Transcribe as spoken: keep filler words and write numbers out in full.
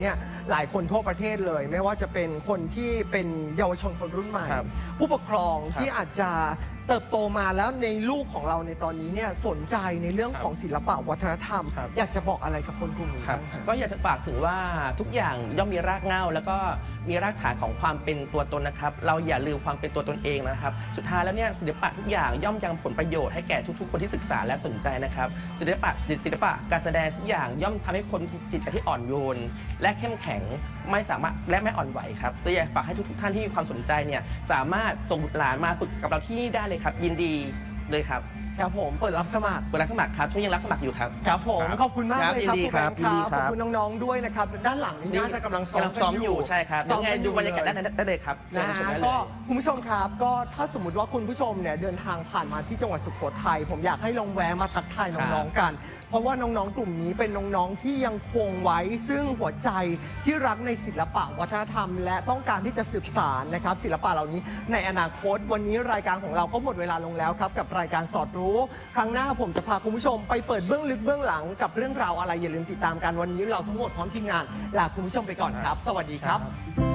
เนี่ยหลายคนทั่วประเทศเลยไม่ว่าจะเป็นคนที่เป็นเยาวชนคนรุ่นใหม่ผู้ปกครองที่อาจจะเติบโตมาแล้วในลูกของเราในตอนนี้เนี่ยสนใจในเรื่องของศิลปะวัฒนธรรมอยากจะบอกอะไรกับคนกลุ่มนี้ครับก็อยากจะฝากถึงว่าทุกอย่างย่อมมีรากเหง้าแล้วก็มีรากฐานของความเป็นตัวตนนะครับเราอย่าลืมความเป็นตัวตนเองนะครับสุดท้ายแล้วเนี่ยศิลปะทุกอย่างย่อมยังผลประโยชน์ให้แก่ทุกๆคนที่ศึกษาและสนใจนะครับศิลปะศิลปะการแสดงทุกอย่างย่อมทำให้คนจิตใจที่อ่อนโยนและเข้มแข็งไม่สามารถและไม่อ่อนไหวครับก็อยากฝากให้ทุกๆท่านที่มีความสนใจเนี่ยสามารถส่งบุตรหลานมาฝึกกับเราที่นี่ได้เลยครับยินดีเลยครับครับผมเปิดรับสมัครเปิดรับสมัครครับช่วงยังรับสมัครอยู่ครับครับผมขอบคุณมากเลยครับขอบคุณน้องๆด้วยนะครับด้านหลังนี่น่าจะกำลังซ้อมอยู่ใช่ครับยังไงดูบรรยากาศได้เลยครับนะก็คุณผู้ชมครับก็ถ้าสมมติว่าคุณผู้ชมเนี่ยเดินทางผ่านมาที่จังหวัดสุโขทัยผมอยากให้ลองแวะมาทักทายน้องๆกันเพราะว่าน้องๆกลุ่มนี้เป็นน้องๆที่ยังคงไว้ซึ่งหัวใจที่รักในศิลปะวัฒนธรรมและต้องการที่จะสืบสานนะครับศิลปะเหล่านี้ในอนาคตวันนี้รายการของเราก็หมดเวลาลงแล้วครับกับรายการสอดรู้ครั้งหน้าผมจะพาคุณผู้ชมไปเปิดเบื้องลึกเบื้องหลังกับเรื่องราวอะไรอย่าลืมติดตามกันวันนี้เราทั้งหมดพร้อมทีมงานลาคุณผู้ชมไปก่อนครับสวัสดีครับ